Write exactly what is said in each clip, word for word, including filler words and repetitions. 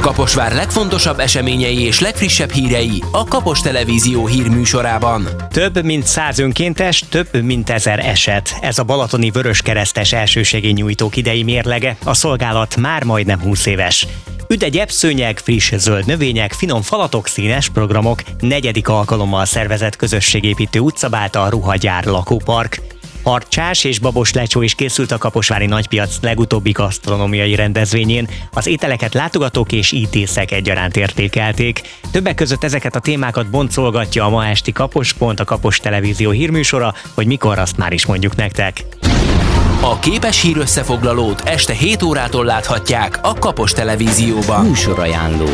Kaposvár legfontosabb eseményei és legfrissebb hírei a Kapos Televízió hírműsorában. Több mint száz önkéntes, több mint ezer eset. Ez a balatoni vöröskeresztes elsősegélynyújtók idei mérlege, a szolgálat már majdnem húsz éves. Üde gyepszőnyeg, friss zöld növények, finom falatok, színes programok, negyedik alkalommal szervezett közösségépítő utcabálta a ruhagyár lakópark. Harcsás és babos lecsó is készült a kaposvári nagypiac legutóbbi gasztronómiai rendezvényén. Az ételeket látogatók és ítészek egyaránt értékelték. Többek között ezeket a témákat boncolgatja a ma esti Kapos Pont, a Kapos Televízió hírműsora, hogy mikor, azt már is mondjuk nektek. A képes hírösszefoglalót este hét órától láthatják a Kapos Televízióban. Műsorajánló.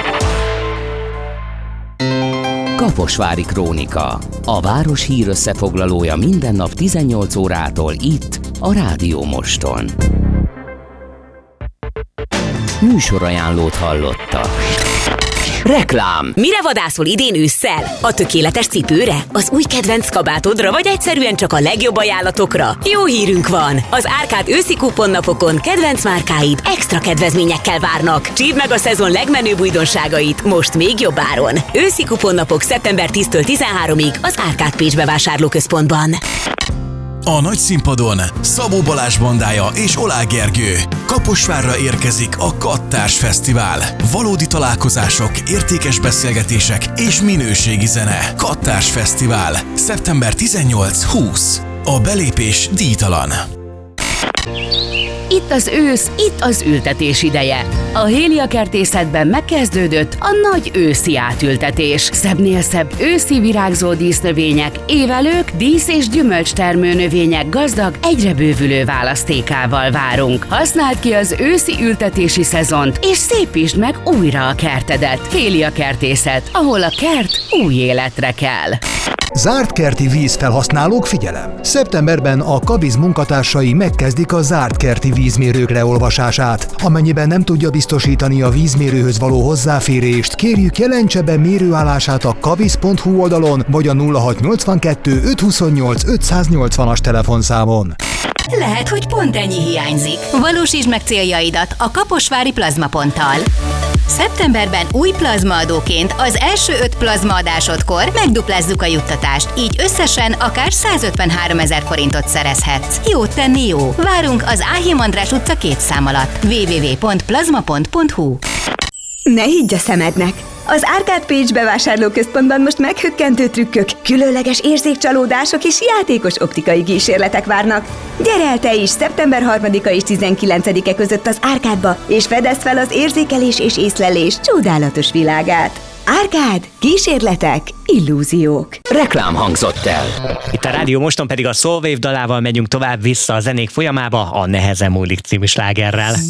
Kaposvári Krónika. A város hírösszefoglalója minden nap tizennyolc órától itt, a Rádió Moston. Műsorajánlót hallottak. Reklám! Mire vadászol idén ősszel? A tökéletes cipőre? Az új kedvenc kabátodra? Vagy egyszerűen csak a legjobb ajánlatokra? Jó hírünk van! Az Árkád őszi kuponnapokon kedvenc márkáid extra kedvezményekkel várnak. Csípd meg a szezon legmenőbb újdonságait most még jobb áron. Őszi kuponnapok szeptember tíztől tizenháromig az Árkád Pécs bevásárlóközpontban. A nagy színpadon Szabó Balázs bandája és Oláh Gergő. Kaposvárra érkezik a Kattárs Fesztivál. Valódi találkozások, értékes beszélgetések és minőségi zene. Kattárs Fesztivál. szeptember tizennyolc-húsz. A belépés díjtalan. Itt az ősz, itt az ültetés ideje. A Hélia Kertészetben megkezdődött a nagy őszi átültetés. Szebbnél szebb őszi virágzó dísznövények, évelők, dísz- és gyümölcstermő növények gazdag, egyre bővülő választékával várunk. Használd ki az őszi ültetési szezont, és szépítsd meg újra a kertedet. Hélia Kertészet, ahol a kert új életre kell. Zárt kerti vízfelhasználók, figyelem! Szeptemberben a Kabiz munkatársai megkezdik a zárt kerti vízmérők leolvasását. Amennyiben nem tudja biztosítani a vízmérőhöz való hozzáférést, kérjük, jelentse be mérőállását a kabiz pont hu oldalon vagy a nulla hat nyolcvankettő ötszázhuszonnyolc ötszáznyolcvanas telefonszámon. Lehet, hogy pont ennyi hiányzik. Valósítsd meg céljaidat a Kaposvári Plazmaponttal. Szeptemberben új plazmaadóként az első öt plazmaadásodkor megduplázzuk a juttatást, így összesen akár százötvenháromezer forintot szerezhetsz. Jót tenni jó! Várunk az Áhim András utca két szám alatt. double-u double-u double-u pont plazmapont pont hu. Ne higgy a szemednek! Az Árkád Pécs bevásárlóközpontban most meghökkentő trükkök, különleges érzékcsalódások és játékos optikai kísérletek várnak. Gyere el te is szeptember harmadika és tizenkilencedike között az Árkádba, és fedezd fel az érzékelés és észlelés csodálatos világát. Árkád, kísérletek, illúziók. Reklám hangzott el. Itt a Rádió Moston pedig a Soulwave dalával megyünk tovább vissza a zenék folyamába, a Nehezen múlik című slágerrel.